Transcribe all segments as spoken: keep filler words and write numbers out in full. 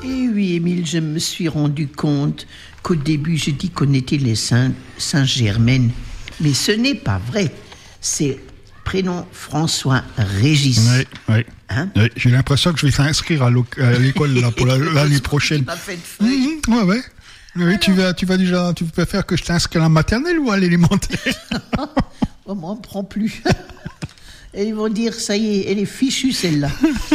Et oui, Émile, je me suis rendu compte qu'au début, je dis qu'on était les Saint, Saint-Germaine. Mais ce n'est pas vrai. C'est prénom François Régis. Oui, oui. Hein? Oui, j'ai l'impression que je vais t'inscrire à, à l'école là, pour la, l'année prochaine. Mmh, ouais, ouais. Oui, alors... tu vas, tu vas déjà, tu préfères que je t'inscrire à la maternelle ou à l'élémentaire? Oh, moi, on ne prend plus. Et ils vont dire, ça y est, elle est fichue celle-là.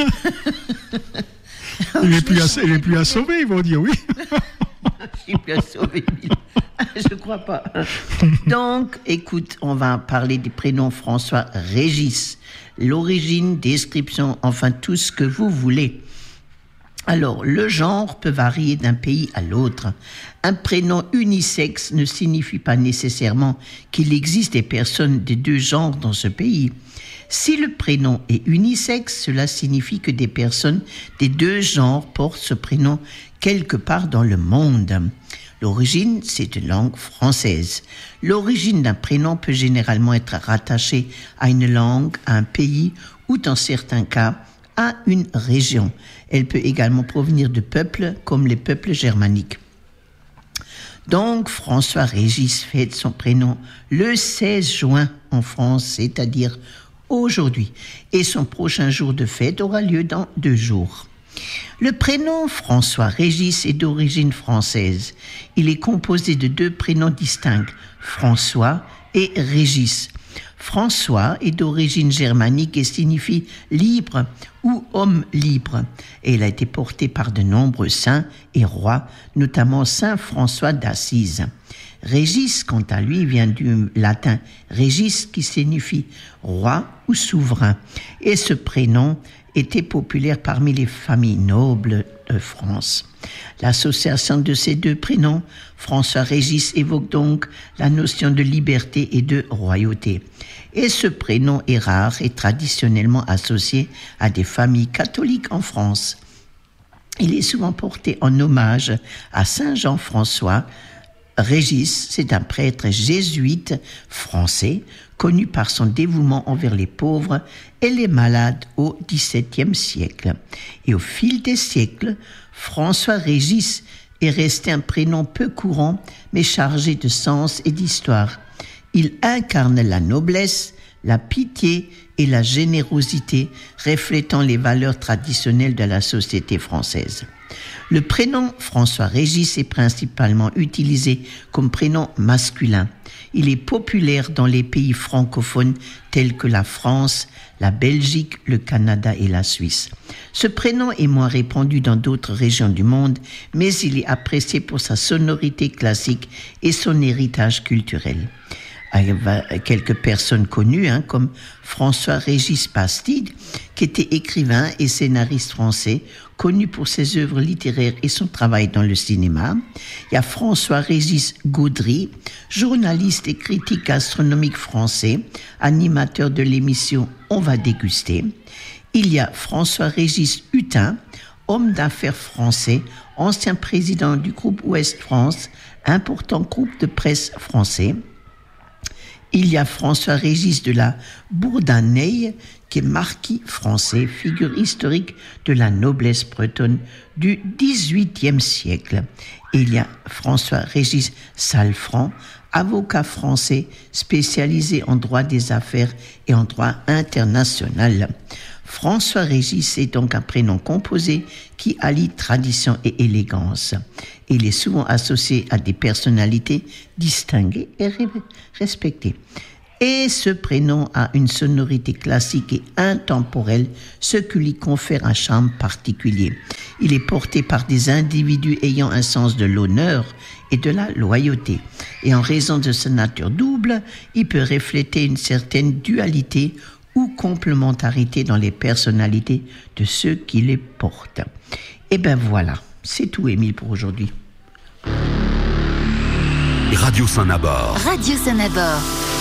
Elle n'est plus, à, elle est plus à sauver, ils vont dire oui. Je suis plus à sauver, je crois pas. Donc, écoute, on va parler des prénoms François Régis. L'origine, description, enfin tout ce que vous voulez. Alors, le genre peut varier d'un pays à l'autre. Un prénom unisexe ne signifie pas nécessairement qu'il existe des personnes des deux genres dans ce pays. Si le prénom est unisexe, cela signifie que des personnes des deux genres portent ce prénom quelque part dans le monde. L'origine, c'est une langue française. L'origine d'un prénom peut généralement être rattachée à une langue, à un pays ou, dans certains cas, à une région. Elle peut également provenir de peuples comme les peuples germaniques. Donc, François Régis fête son prénom le seize juin en France, c'est-à-dire aujourd'hui. Et son prochain jour de fête aura lieu dans deux jours. Le prénom François Régis est d'origine française. Il est composé de deux prénoms distincts, François et Régis. François est d'origine germanique et signifie libre ou homme libre. Et il a été porté par de nombreux saints et rois, notamment Saint François d'Assise. Régis, quant à lui, vient du latin regis, qui signifie roi ou souverain. Et ce prénom était populaire parmi les familles nobles de France. L'association de ces deux prénoms, François Régis, évoque donc la notion de liberté et de royauté. Et ce prénom est rare et traditionnellement associé à des familles catholiques en France. Il est souvent porté en hommage à Saint Jean-François Régis. C'est un prêtre jésuite français connu par son dévouement envers les pauvres et les malades au dix-septième siècle. Et au fil des siècles, François Régis est resté un prénom peu courant, mais chargé de sens et d'histoire. Il incarne la noblesse, la pitié et la générosité, reflétant les valeurs traditionnelles de la société française. Le prénom François Régis est principalement utilisé comme prénom masculin. Il est populaire dans les pays francophones tels que la France, la Belgique, le Canada et la Suisse. Ce prénom est moins répandu dans d'autres régions du monde, mais il est apprécié pour sa sonorité classique et son héritage culturel. Quelques personnes connues, hein, comme François-Régis Bastide, qui était écrivain et scénariste français, connu pour ses œuvres littéraires et son travail dans le cinéma. Il y a François-Régis Gaudry, journaliste et critique gastronomique français, animateur de l'émission On va déguster. Il y a François-Régis Hutin, homme d'affaires français, ancien président du groupe Ouest France, important groupe de presse français. Il y a François-Régis de la Bourdaneille, qui est marquis français, figure historique de la noblesse bretonne du dix-huitième siècle. Et il y a François-Régis Salfranc, avocat français spécialisé en droit des affaires et en droit international. François-Régis est donc un prénom composé qui allie tradition et élégance. Il est souvent associé à des personnalités distinguées et respectées. Et ce prénom a une sonorité classique et intemporelle, ce qui lui confère un charme particulier. Il est porté par des individus ayant un sens de l'honneur et de la loyauté. Et en raison de sa nature double, il peut refléter une certaine dualité ou complémentarité dans les personnalités de ceux qui les portent. Et ben voilà, c'est tout, Émile, pour aujourd'hui. Radio Saint-Nabord. Radio Saint-Nabord.